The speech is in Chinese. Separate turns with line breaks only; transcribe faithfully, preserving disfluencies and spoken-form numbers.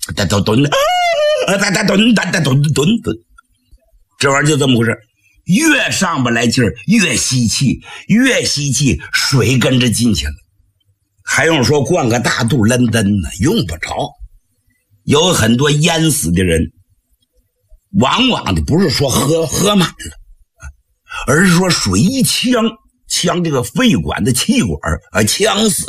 哒咚咚，哒哒咚哒哒咚咚咚，这玩意儿就这么回事。越上不来劲儿，越吸气，越吸气，水跟着进去了。还用说灌个大肚扔灯呢？用不着。有很多淹死的人，往往的不是说喝喝满了，而是说水一呛，呛这个肺管的气管啊，呛死。